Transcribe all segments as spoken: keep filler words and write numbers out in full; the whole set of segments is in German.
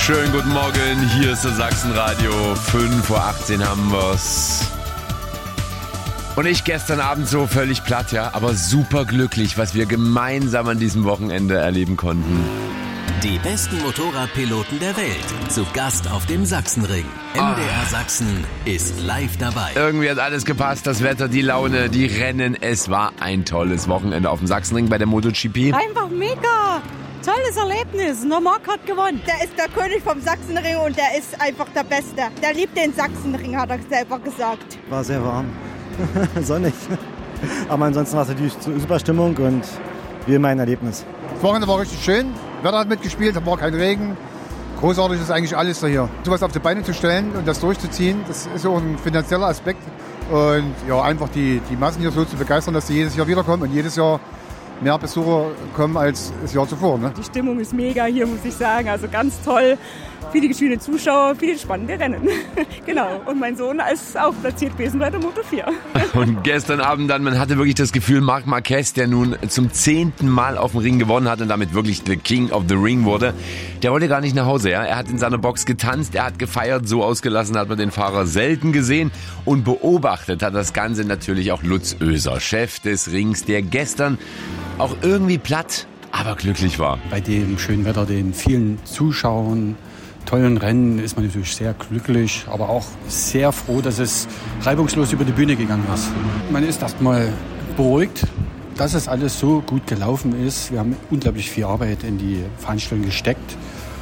Schönen guten Morgen, hier ist das Sachsenradio. fünf Uhr achtzehn haben wir's. Und ich gestern Abend so völlig platt, ja, aber super glücklich, was wir gemeinsam an diesem Wochenende erleben konnten. Die besten Motorradpiloten der Welt zu Gast auf dem Sachsenring. M D R Sachsen ist live dabei. Irgendwie hat alles gepasst, das Wetter, die Laune, die Rennen. Es war ein tolles Wochenende auf dem Sachsenring bei der MotoGP. Einfach mega! Tolles Erlebnis. Der Marc hat gewonnen. Der ist der König vom Sachsenring und der ist einfach der Beste. Der liebt den Sachsenring, hat er selber gesagt. War sehr warm. Sonnig. Aber ansonsten war es natürlich super Stimmung und wie immer ein Erlebnis. Das Wochenende war richtig schön. Wetter hat mitgespielt, da war kein Regen. Großartig ist eigentlich alles da hier. Sowas auf die Beine zu stellen und das durchzuziehen, das ist auch ein finanzieller Aspekt. Und ja, einfach die, die Massen hier so zu begeistern, dass sie jedes Jahr wiederkommen und jedes Jahr mehr Besucher kommen als das Jahr zuvor. Ne? Die Stimmung ist mega hier, muss ich sagen. Also ganz toll. Viele schöne Zuschauer, viele spannende Rennen. Genau. Und mein Sohn ist auch platziert gewesen bei der Moto vier. Und gestern Abend dann, man hatte wirklich das Gefühl, Marc Marquez, der nun zum zehnten Mal auf dem Ring gewonnen hat und damit wirklich the King of the Ring wurde, der wollte gar nicht nach Hause. Ja? Er hat in seiner Box getanzt, er hat gefeiert, so ausgelassen hat man den Fahrer selten gesehen. Und beobachtet hat das Ganze natürlich auch Lutz Oeser, Chef des Rings, der gestern auch irgendwie platt, aber glücklich war. Bei dem schönen Wetter, den vielen Zuschauern, tollen Rennen ist man natürlich sehr glücklich, aber auch sehr froh, dass es reibungslos über die Bühne gegangen ist. Man ist erstmal beruhigt, dass es alles so gut gelaufen ist. Wir haben unglaublich viel Arbeit in die Veranstaltung gesteckt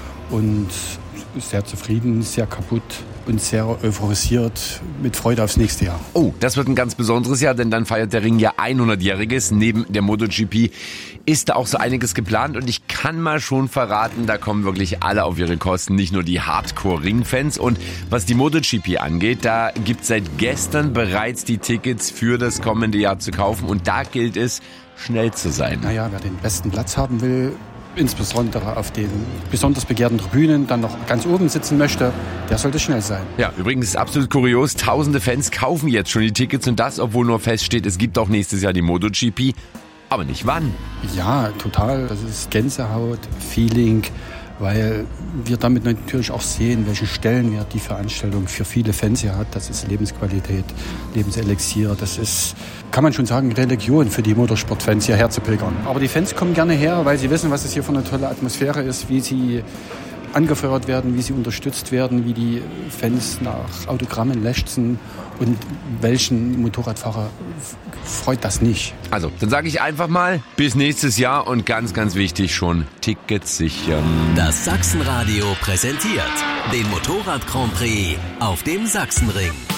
und sehr zufrieden, sehr kaputt und sehr euphorisiert mit Freude aufs nächste Jahr. Oh, das wird ein ganz besonderes Jahr, denn dann feiert der Ring ja hundertjähriges. Neben der MotoGP ist da auch so einiges geplant und ich kann mal schon verraten, da kommen wirklich alle auf ihre Kosten, nicht nur die Hardcore-Ring-Fans. Und was die MotoGP angeht, da gibt es seit gestern bereits die Tickets für das kommende Jahr zu kaufen und da gilt es, schnell zu sein. Naja, wer den besten Platz haben will, insbesondere auf den besonders begehrten Tribünen, dann noch ganz oben sitzen möchte, der sollte schnell sein. Ja, übrigens ist absolut kurios, tausende Fans kaufen jetzt schon die Tickets und das, obwohl nur feststeht, es gibt auch nächstes Jahr die MotoGP, aber nicht wann. Ja, total, das ist Gänsehaut, Feeling, weil wir damit natürlich auch sehen, welchen Stellenwert die Veranstaltung für viele Fans hier hat. Das ist Lebensqualität, Lebenselixier, das ist, kann man schon sagen, Religion für die Motorsportfans hierher zu pilgern. Aber die Fans kommen gerne her, weil sie wissen, was es hier für eine tolle Atmosphäre ist, wie sie angefeuert werden, wie sie unterstützt werden, wie die Fans nach Autogrammen lechzen und welchen Motorradfahrer freut das nicht. Also, dann sage ich einfach mal, bis nächstes Jahr und ganz, ganz wichtig schon, Tickets sichern. Das Sachsenradio präsentiert den Motorrad Grand Prix auf dem Sachsenring.